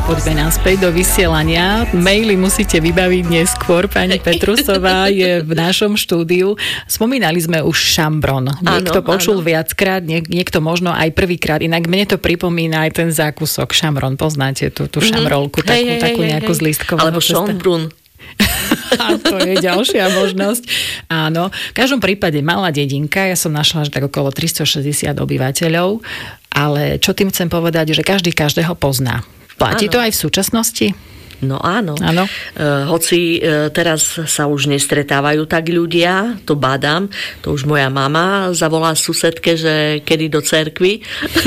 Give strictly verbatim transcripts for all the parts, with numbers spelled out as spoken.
poďme naspäť do vysielania. Maily musíte vybaviť neskôr. Pani Petrusová je v našom štúdiu. Spomínali sme už šambron. Niekto áno, počul áno. viackrát, niek- niekto možno aj prvýkrát. Inak mne to pripomína aj ten zákusok šambron. Poznáte tú, tú šamrolku, mm-hmm. takú, hej, takú hej, nejakú hej. z lístkového. Alebo šombrun. A to je ďalšia možnosť. Áno. V každom prípade malá dedinka, ja som našla, že tak okolo tristošesťdesiat obyvateľov, ale čo tým chcem povedať, že každý každého pozná. Platí áno. to aj v súčasnosti? No áno. áno. E, hoci e, teraz sa už nestretávajú tak ľudia, to bádam, to už moja mama zavolá susedke, že kedy do cerkvy.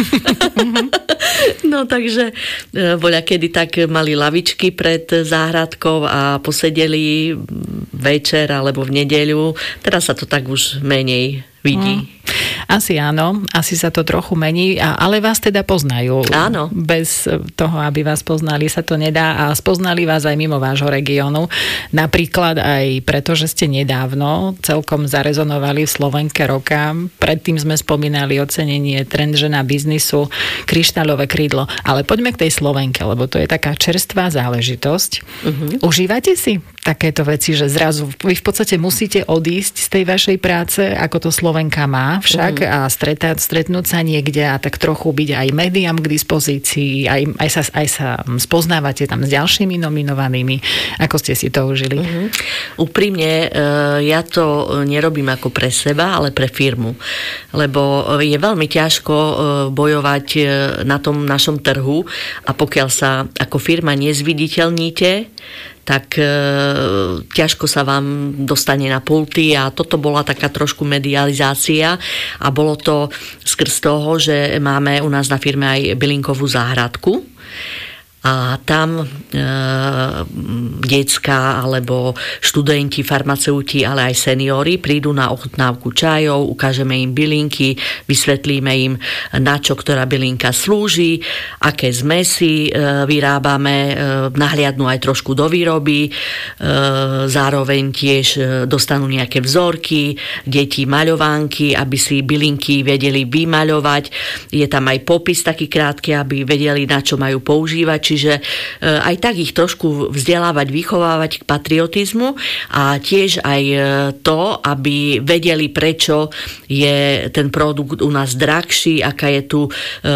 No takže e, voľa kedy tak mali lavičky pred záhradkou a posedeli večer alebo v nedeľu. Teraz sa to tak už menej vidí. Mm. Asi áno, asi sa to trochu mení, ale vás teda poznajú. Áno. Bez toho, aby vás poznali, sa to nedá a spoznali vás aj mimo vášho regiónu. Napríklad aj preto, že ste nedávno celkom zarezonovali v Slovenke roka. Predtým sme spomínali ocenenie Trend žena biznisu, kryštálové krídlo. Ale poďme k tej Slovenke, lebo to je taká čerstvá záležitosť. Uh-huh. Užívate si takéto veci, že zrazu vy v podstate musíte odísť z tej vašej práce, ako to Slovenka má však mm. a stretať, stretnúť sa niekde a tak trochu byť aj médiám k dispozícii, aj, aj, sa, aj sa spoznávate tam s ďalšími nominovanými. Ako ste si to užili? Mm-hmm. Úprimne, ja to nerobím ako pre seba, ale pre firmu. Lebo je veľmi ťažko bojovať na tom našom trhu a pokiaľ sa ako firma nezviditeľníte, tak e, ťažko sa vám dostane na pulty a toto bola taká trošku medializácia a bolo to skrz toho, že máme u nás na firme aj bylinkovú záhradku. A tam e, decká alebo študenti, farmaceuti, ale aj seniori prídu na ochutnávku čajov, ukážeme im bylinky, vysvetlíme im, na čo ktorá bylinka slúži, aké zmesy e, vyrábame, e, nahliadnú aj trošku do výroby, e, zároveň tiež dostanú nejaké vzorky, deti maľovánky, aby si bylinky vedeli vymaľovať. Je tam aj popis taký krátky, aby vedeli, na čo majú používať. Čiže Čiže aj tak ich trošku vzdelávať, vychovávať k patriotizmu a tiež aj to, aby vedeli, prečo je ten produkt u nás drahší, aká je tu e,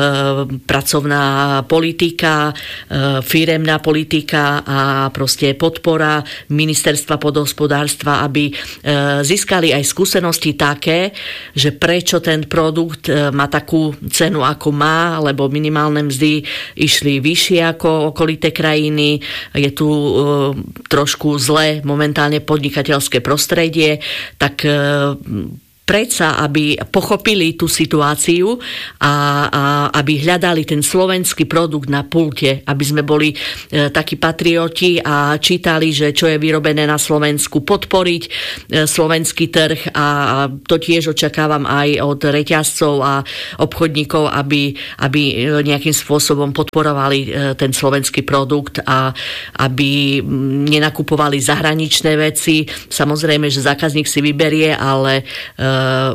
pracovná politika, e, firemná politika a proste podpora ministerstva poľnohospodárstva, aby e, získali aj skúsenosti také, že prečo ten produkt e, má takú cenu, ako má, lebo minimálne mzdy išli vyššie ako okolité krajiny, je tu e, trošku zlé momentálne podnikateľské prostredie, tak e, predsa, aby pochopili tú situáciu a, a aby hľadali ten slovenský produkt na pulte, aby sme boli e, takí patrioti a čítali, že čo je vyrobené na Slovensku, podporiť e, slovenský trh a, a to tiež očakávam aj od reťazcov a obchodníkov, aby, aby nejakým spôsobom podporovali e, ten slovenský produkt a aby nenakupovali zahraničné veci. Samozrejme, že zákazník si vyberie, ale e,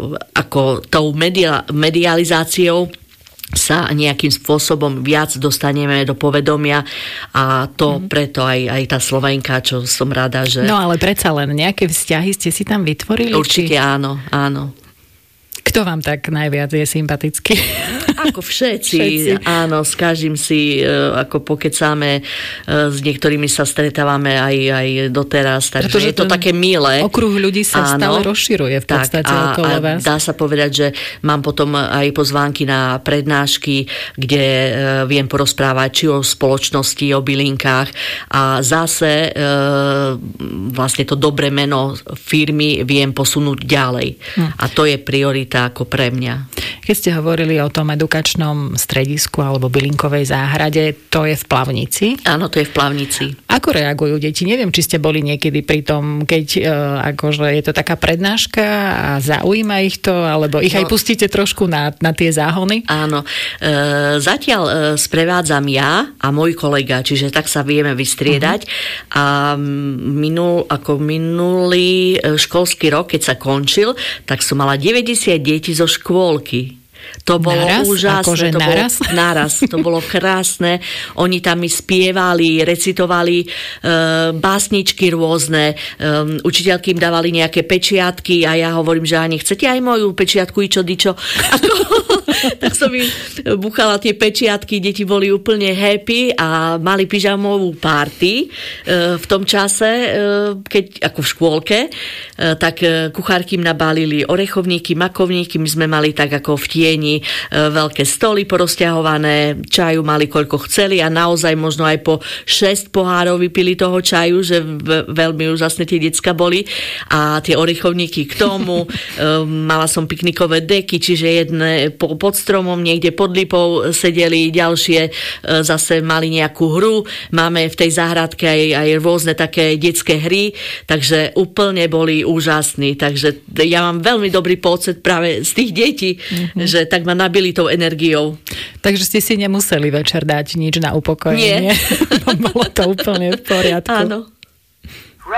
ako tou media, medializáciou sa nejakým spôsobom viac dostaneme do povedomia a to mm. preto aj, aj tá Slovenka, čo som rada, že... No ale predsa len nejaké vzťahy ste si tam vytvorili? Určite či... áno, áno. Kto vám tak najviac je sympatický? Ako všetci, všetci. Áno, s každým si ako pokecáme, s niektorými sa stretávame aj, aj doteraz, takže pretože je to také milé. Okruh ľudí sa áno, stále rozširuje v podstate tak, a, okolo vás. A dá sa povedať, že mám potom aj pozvánky na prednášky, kde viem porozprávať či o spoločnosti, o bylinkách a zase vlastne to dobré meno firmy viem posunúť ďalej. Hm. A to je priorita ako pre mňa. Keď ste hovorili o tom edukačnom stredisku alebo bylinkovej záhrade, to je v Plavnici? Áno, to je v Plavnici. Ako reagujú deti? Neviem, či ste boli niekedy pri tom, keď e, akože je to taká prednáška a zaujíma ich to, alebo ich no, aj pustíte trošku na, na tie záhony? Áno. E, zatiaľ e, sprevádzam ja a môj kolega, čiže tak sa vieme vystriedať. Uh-huh. A minul, ako minulý školský rok, keď sa končil, tak som mala deväťdesiat detí zo škôlky. To bolo naraz? úžasné. Akože to naraz? Bolo, naraz. To bolo krásne. Oni tam mi spievali, recitovali e, básničky rôzne. E, učiteľky im dávali nejaké pečiatky a ja hovorím, že ani chcete aj moju pečiatku, ičo, dičo. Ako, tak som im buchala tie pečiatky, deti boli úplne happy a mali pyžamovú party e, v tom čase, e, keď, ako v škôlke, e, tak e, kuchárky im nabalili orechovníky, makovníky, my sme mali tak ako v tieni veľké stoly porozťahované, čaju mali koľko chceli a naozaj možno aj po šesť pohárov vypili toho čaju, že veľmi úžasné tie decka boli a tie orechovníky k tomu. Mala som piknikové deky, čiže jedné pod stromom, niekde pod lipou sedeli, ďalšie zase mali nejakú hru. Máme v tej záhradke aj, aj rôzne také detské hry, takže úplne boli úžasní. Takže ja mám veľmi dobrý pocit práve z tých detí, mm-hmm. že tak ma nabili tou energiou. Takže ste si nemuseli večer dať nič na upokojenie. Nie. Bolo to úplne v poriadku. Áno.